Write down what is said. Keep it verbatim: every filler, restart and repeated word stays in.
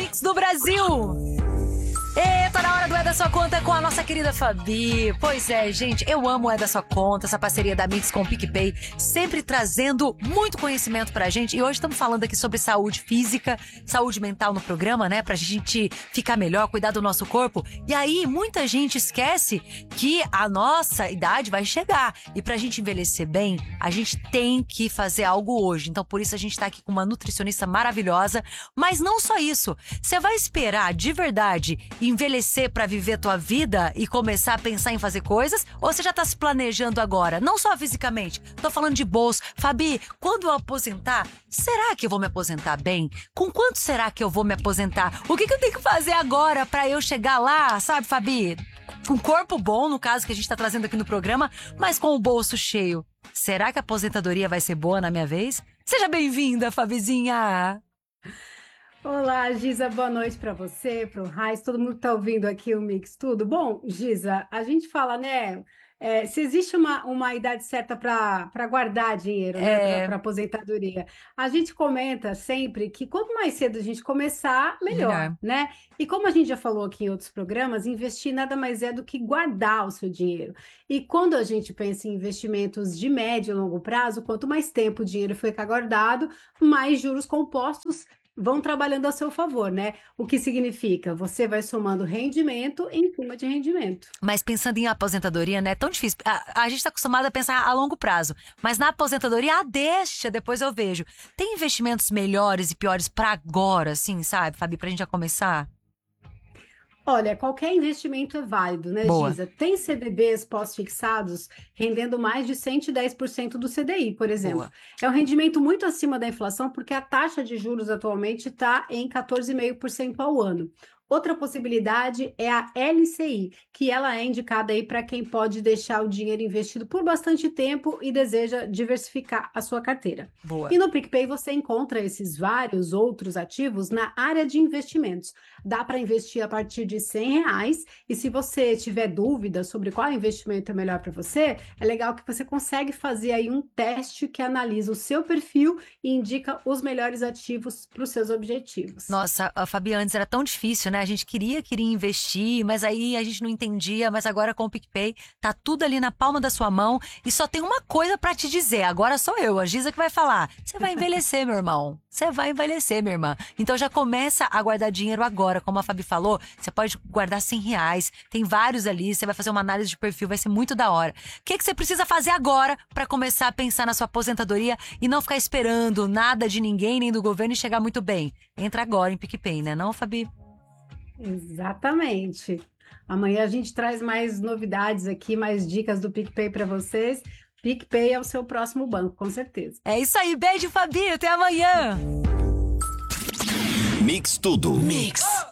Mix do Brasil. E tá na hora do É da Sua Conta com a nossa querida Fabi. Pois é, gente, eu amo o É da Sua Conta, essa parceria da Mix com o PicPay, sempre trazendo muito conhecimento pra gente. E hoje estamos falando aqui sobre saúde física, saúde mental no programa, né? Pra gente ficar melhor, cuidar do nosso corpo. E aí, muita gente esquece que a nossa idade vai chegar. E pra gente envelhecer bem, a gente tem que fazer algo hoje. Então, por isso a gente tá aqui com uma nutricionista maravilhosa. Mas não só isso. Você vai esperar, de verdade, envelhecer pra viver a tua vida e começar a pensar em fazer coisas? Ou você já tá se planejando agora? Não só fisicamente, tô falando de bolso. Fabi, quando eu aposentar, será que eu vou me aposentar bem? Com quanto será que eu vou me aposentar? O que, que eu tenho que fazer agora pra eu chegar lá, sabe, Fabi? Com corpo bom, no caso que a gente tá trazendo aqui no programa, mas com o bolso cheio. Será que a aposentadoria vai ser boa na minha vez? Seja bem-vinda, Fabizinha! Olá, Giza, boa noite para você, para o Raiz, todo mundo que está ouvindo aqui o Mix, tudo bom? Giza, a gente fala, né, é, se existe uma, uma idade certa para para guardar dinheiro, né, É. para aposentadoria, a gente comenta sempre que quanto mais cedo a gente começar, melhor, Melhor. né? E como a gente já falou aqui em outros programas, investir nada mais é do que guardar o seu dinheiro. E quando a gente pensa em investimentos de médio e longo prazo, quanto mais tempo o dinheiro ficar guardado, mais juros compostos vão trabalhando a seu favor, né? O que significa? Você vai somando rendimento em cima de rendimento. Mas pensando em aposentadoria, né? É tão difícil. A, a gente tá acostumado a pensar a longo prazo. Mas na aposentadoria, ah, deixa, depois eu vejo. Tem investimentos melhores e piores pra agora, assim, sabe, Fabi? Pra gente já começar? Olha, qualquer investimento é válido, né, Boa. Giza? Tem C D Bs pós-fixados rendendo mais de cento e dez por cento do C D I, por exemplo. Boa. É um rendimento muito acima da inflação, porque a taxa de juros atualmente está em quatorze vírgula cinco por cento ao ano. Outra possibilidade é a L C I, que ela é indicada aí para quem pode deixar o dinheiro investido por bastante tempo e deseja diversificar a sua carteira. Boa. E no PicPay você encontra esses vários outros ativos na área de investimentos. Dá para investir a partir de cem reais e se você tiver dúvida sobre qual investimento é melhor para você, é legal que você consegue fazer aí um teste que analisa o seu perfil e indica os melhores ativos para os seus objetivos. Nossa, a Fabi, antes era tão difícil, né? A gente queria, queria investir, mas aí a gente não entendia. Mas agora com o PicPay, tá tudo ali na palma da sua mão. E só tem uma coisa pra te dizer. Agora sou eu, a Giza, que vai falar. Você vai envelhecer, meu irmão. Você vai envelhecer, minha irmã. Então já começa a guardar dinheiro agora. Como a Fabi falou, você pode guardar cem reais. Tem vários ali, você vai fazer uma análise de perfil, vai ser muito da hora. O que, que você precisa fazer agora pra começar a pensar na sua aposentadoria e não ficar esperando nada de ninguém, nem do governo e chegar muito bem? Entra agora em PicPay, né não, Fabi? Exatamente. Amanhã a gente traz mais novidades aqui, mais dicas do PicPay para vocês. PicPay é o seu próximo banco, com certeza. É isso aí, beijo, Fabi, até amanhã. Mix tudo. Mix.